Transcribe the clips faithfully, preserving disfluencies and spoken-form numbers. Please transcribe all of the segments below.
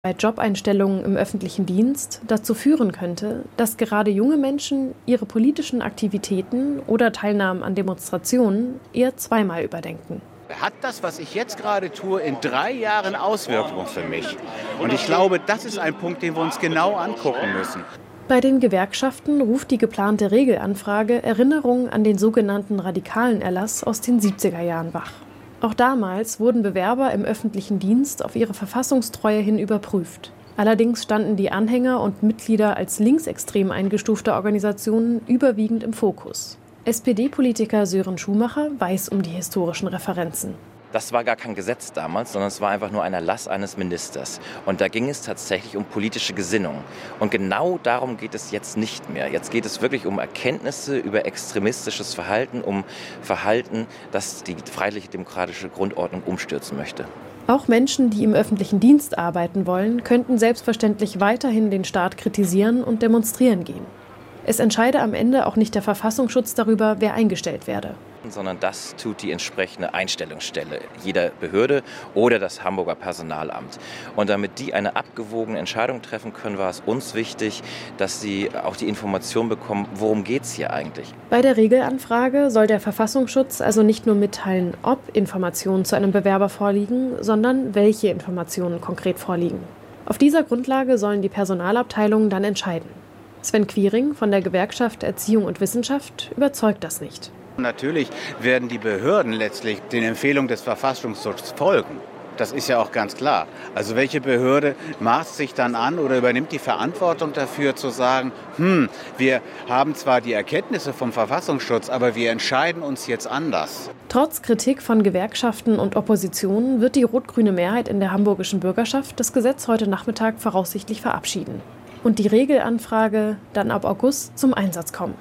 bei Jobeinstellungen im öffentlichen Dienst dazu führen könnte, dass gerade junge Menschen ihre politischen Aktivitäten oder Teilnahmen an Demonstrationen eher zweimal überdenken. Hat das, was ich jetzt gerade tue, in drei Jahren Auswirkungen für mich? Und ich glaube, das ist ein Punkt, den wir uns genau angucken müssen. Bei den Gewerkschaften ruft die geplante Regelanfrage Erinnerungen an den sogenannten radikalen Erlass aus den siebziger Jahren wach. Auch damals wurden Bewerber im öffentlichen Dienst auf ihre Verfassungstreue hin überprüft. Allerdings standen die Anhänger und Mitglieder als linksextrem eingestufter Organisationen überwiegend im Fokus. S P D-Politiker Sören Schumacher weiß um die historischen Referenzen. Das war gar kein Gesetz damals, sondern es war einfach nur ein Erlass eines Ministers. Und da ging es tatsächlich um politische Gesinnung. Und genau darum geht es jetzt nicht mehr. Jetzt geht es wirklich um Erkenntnisse über extremistisches Verhalten, um Verhalten, das die freiheitlich-demokratische Grundordnung umstürzen möchte. Auch Menschen, die im öffentlichen Dienst arbeiten wollen, könnten selbstverständlich weiterhin den Staat kritisieren und demonstrieren gehen. Es entscheide am Ende auch nicht der Verfassungsschutz darüber, wer eingestellt werde. Sondern das tut die entsprechende Einstellungsstelle jeder Behörde oder das Hamburger Personalamt. Und damit die eine abgewogene Entscheidung treffen können, war es uns wichtig, dass sie auch die Information bekommen, worum geht es hier eigentlich. Bei der Regelanfrage soll der Verfassungsschutz also nicht nur mitteilen, ob Informationen zu einem Bewerber vorliegen, sondern welche Informationen konkret vorliegen. Auf dieser Grundlage sollen die Personalabteilungen dann entscheiden. Sven Quiring von der Gewerkschaft Erziehung und Wissenschaft überzeugt das nicht. Natürlich werden die Behörden letztlich den Empfehlungen des Verfassungsschutzes folgen. Das ist ja auch ganz klar. Also welche Behörde maßt sich dann an oder übernimmt die Verantwortung dafür zu sagen, hm, wir haben zwar die Erkenntnisse vom Verfassungsschutz, aber wir entscheiden uns jetzt anders. Trotz Kritik von Gewerkschaften und Opposition wird die rot-grüne Mehrheit in der hamburgischen Bürgerschaft das Gesetz heute Nachmittag voraussichtlich verabschieden. Und die Regelanfrage dann ab August zum Einsatz kommen.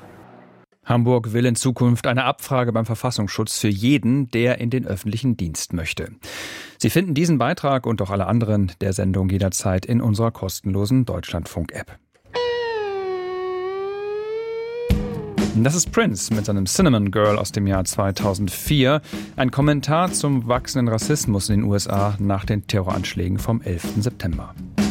Hamburg will in Zukunft eine Abfrage beim Verfassungsschutz für jeden, der in den öffentlichen Dienst möchte. Sie finden diesen Beitrag und auch alle anderen der Sendung jederzeit in unserer kostenlosen Deutschlandfunk-App. Das ist Prince mit seinem Cinnamon Girl aus dem Jahr zweitausendvier. Ein Kommentar zum wachsenden Rassismus in den U S A nach den Terroranschlägen vom elften September.